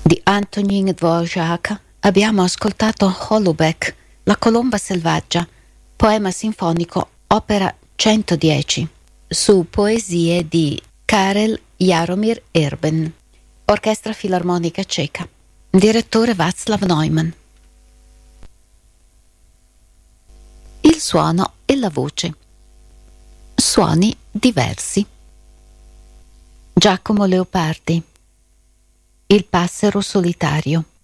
Di Antonin Dvořák abbiamo ascoltato Holubeck, La colomba selvaggia, poema sinfonico, opera 110, su poesie di Karel Jaromír Erben, Orchestra Filarmonica Ceca, direttore Václav Neumann. Il suono e la voce. Suoni diversi. Giacomo Leopardi. Il passero solitario.